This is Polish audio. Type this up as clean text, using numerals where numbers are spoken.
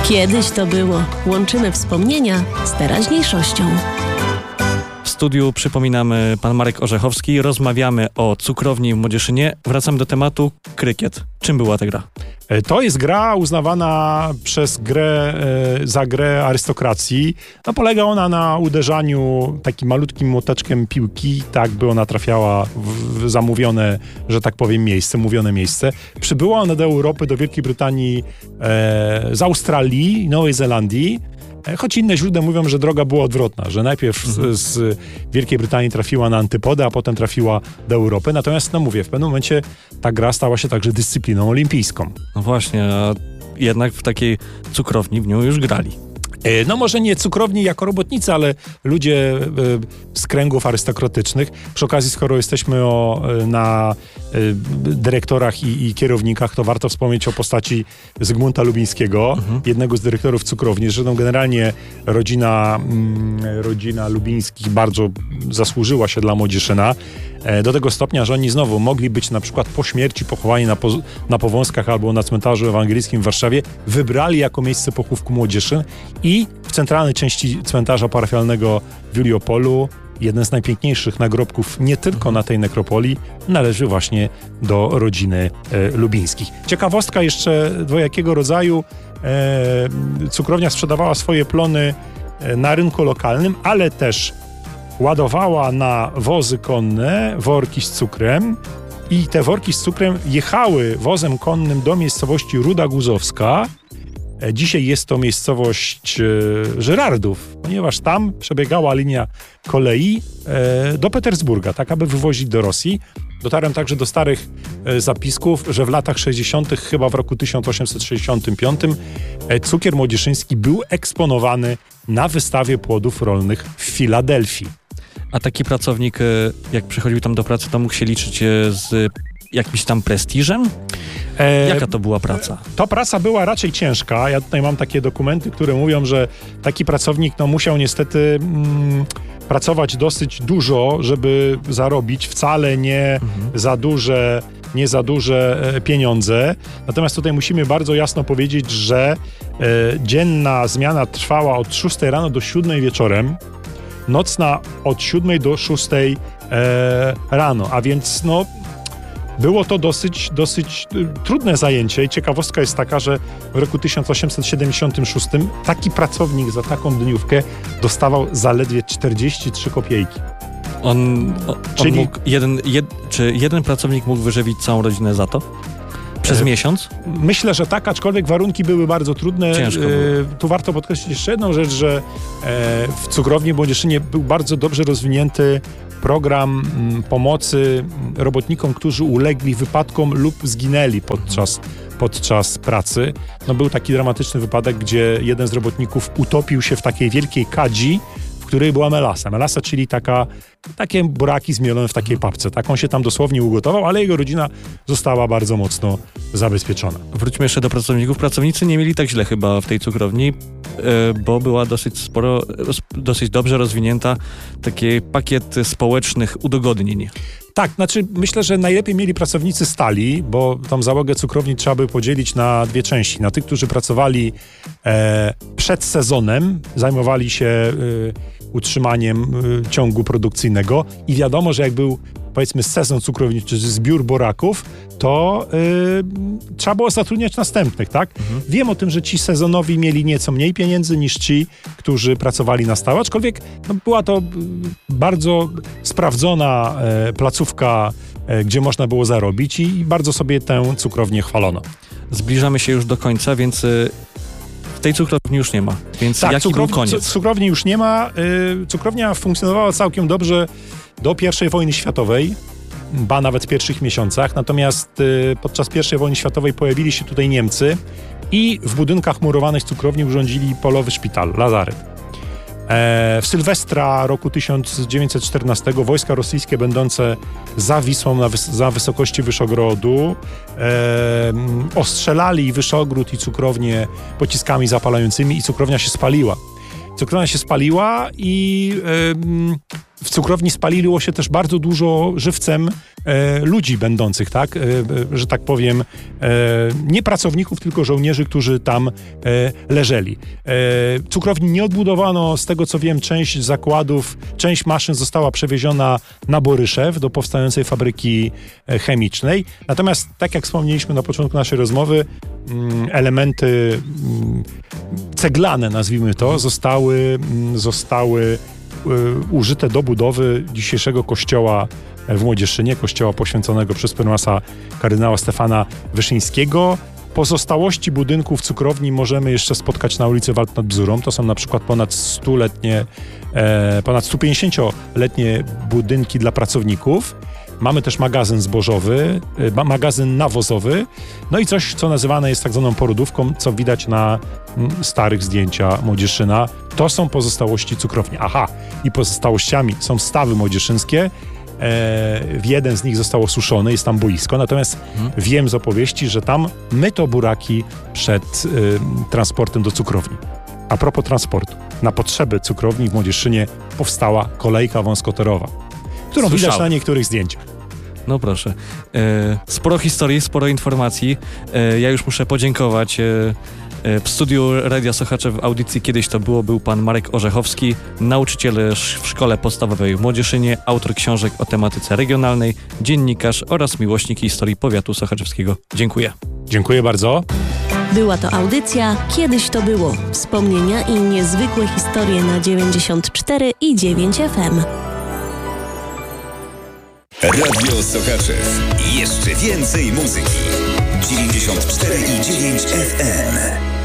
Kiedyś to było. Łączymy wspomnienia z teraźniejszością. W studiu, przypominamy, pan Marek Orzechowski. Rozmawiamy o cukrowni w Młodzieszynie. Wracamy do tematu krykiet. Czym była ta gra? To jest gra uznawana za grę arystokracji. Polega ona na uderzaniu takim malutkim młoteczkiem piłki, tak by ona trafiała w zamówione, że tak powiem, mówione miejsce. Przybyła ona do Europy, do Wielkiej Brytanii z Australii i Nowej Zelandii. Choć inne źródła mówią, że droga była odwrotna, że najpierw z Wielkiej Brytanii trafiła na antypodę, a potem trafiła do Europy. Natomiast, mówię, w pewnym momencie ta gra stała się także dyscypliną olimpijską. No właśnie, a jednak w takiej cukrowni w nią już grali. Może nie cukrowni jako robotnicy, ale ludzie z kręgów arystokratycznych. Przy okazji, skoro jesteśmy na dyrektorach i kierownikach, to warto wspomnieć o postaci Zygmunta Lubińskiego, jednego z dyrektorów cukrowni. Zresztą generalnie rodzina Lubińskich bardzo zasłużyła się dla Młodzieszyna. Do tego stopnia, że oni znowu mogli być na przykład po śmierci pochowani na Powązkach albo na cmentarzu ewangelickim w Warszawie. Wybrali jako miejsce pochówku Młodzieszyn i w centralnej części cmentarza parafialnego w Juliopolu, jeden z najpiękniejszych nagrobków nie tylko na tej nekropolii, należy właśnie do rodziny Lubińskich. Ciekawostka jeszcze dwojakiego rodzaju. Cukrownia sprzedawała swoje plony na rynku lokalnym, ale też ładowała na wozy konne worki z cukrem i te worki z cukrem jechały wozem konnym do miejscowości Ruda Guzowska. Dzisiaj jest to miejscowość Żyrardów, ponieważ tam przebiegała linia kolei do Petersburga, tak aby wywozić do Rosji. Dotarłem także do starych zapisków, że w latach 60., chyba w roku 1865, cukier młodzieszyński był eksponowany na wystawie płodów rolnych w Filadelfii. A taki pracownik, jak przychodził tam do pracy, to mógł się liczyć z jakimś tam prestiżem? Jaka to była praca? To praca była raczej ciężka. Ja tutaj mam takie dokumenty, które mówią, że taki pracownik musiał niestety pracować dosyć dużo, żeby zarobić wcale nie za duże pieniądze. Natomiast tutaj musimy bardzo jasno powiedzieć, że dzienna zmiana trwała od 6 rano do 7 wieczorem, nocna od 7 do 6 rano, a więc było to dosyć trudne zajęcie i ciekawostka jest taka, że w roku 1876 taki pracownik za taką dniówkę dostawał zaledwie 43 kopiejki. Czyli mógł czy jeden pracownik mógł wyżywić całą rodzinę za to? Przez miesiąc? Myślę, że tak, aczkolwiek warunki były bardzo trudne. Ciężko było. Tu warto podkreślić jeszcze jedną rzecz, że w cukrowni w Młodzieszynie był bardzo dobrze rozwinięty program pomocy robotnikom, którzy ulegli wypadkom lub zginęli podczas pracy. Był taki dramatyczny wypadek, gdzie jeden z robotników utopił się w takiej wielkiej kadzi, w której była melasa. Melasa, czyli takie buraki zmielone w takiej papce. Taką się tam dosłownie ugotował, ale jego rodzina została bardzo mocno zabezpieczona. Wróćmy jeszcze do pracowników. Pracownicy nie mieli tak źle chyba w tej cukrowni, bo była dosyć dobrze rozwinięta taki pakiet społecznych udogodnień. Tak, myślę, że najlepiej mieli pracownicy stali, bo tą załogę cukrowni trzeba by podzielić na dwie części. Na tych, którzy pracowali przed sezonem, zajmowali się utrzymaniem ciągu produkcyjnego i wiadomo, że jak był, powiedzmy, sezon cukrowniczy, czy zbiór buraków, to trzeba było zatrudniać następnych, tak? Wiem o tym, że ci sezonowi mieli nieco mniej pieniędzy niż ci, którzy pracowali na stałe, aczkolwiek była to bardzo sprawdzona placówka, gdzie można było zarobić i bardzo sobie tę cukrownię chwalono. Zbliżamy się już do końca, więc tej cukrowni już nie ma. Więc tak, jaki był koniec? Cukrowni już nie ma. Cukrownia funkcjonowała całkiem dobrze do I wojny światowej, nawet w pierwszych miesiącach. Natomiast podczas I wojny światowej pojawili się tutaj Niemcy i w budynkach murowanych cukrowni urządzili polowy szpital, lazaret. W Sylwestra roku 1914 wojska rosyjskie będące za Wisłą za wysokości Wyszogrodu ostrzelali Wyszogród i cukrownię pociskami zapalającymi i cukrownia się spaliła. Cukrownia się spaliła i w cukrowni spaliło się też bardzo dużo żywcem ludzi będących, tak? Że tak powiem, nie pracowników, tylko żołnierzy, którzy tam leżeli. Cukrowni nie odbudowano, z tego co wiem, część zakładów, część maszyn została przewieziona na Boryszew do powstającej fabryki chemicznej. Natomiast, tak jak wspomnieliśmy na początku naszej rozmowy, elementy ceglane, nazwijmy to, zostały użyte do budowy dzisiejszego kościoła w Młodzieszynie, kościoła poświęconego przez prymasa kardynała Stefana Wyszyńskiego. Pozostałości budynków cukrowni możemy jeszcze spotkać na ulicy Wald nad Bzurą. To są na przykład ponad 150-letnie budynki dla pracowników. Mamy też magazyn zbożowy, magazyn nawozowy, no i coś, co nazywane jest tak zwaną porodówką, co widać na starych zdjęciach Młodzieszyna. To są pozostałości cukrowni. Aha, i pozostałościami są stawy młodzieszyńskie. Jeden z nich został osuszony, jest tam boisko, natomiast wiem z opowieści, że tam myto buraki przed transportem do cukrowni. A propos transportu, na potrzeby cukrowni w Młodzieszynie powstała kolejka wąskotorowa, którą widać na niektórych zdjęciach. No proszę. Sporo historii, sporo informacji. Ja już muszę podziękować. W studiu Radia Sochaczew w audycji Kiedyś to było był pan Marek Orzechowski, nauczyciel w Szkole Podstawowej w Młodzieszynie, autor książek o tematyce regionalnej, dziennikarz oraz miłośnik historii powiatu sochaczewskiego. Dziękuję. Dziękuję bardzo. Była to audycja Kiedyś to było. Wspomnienia i niezwykłe historie na 94,9 FM. Radio Sochaczew. Jeszcze więcej muzyki. 94,9 FM.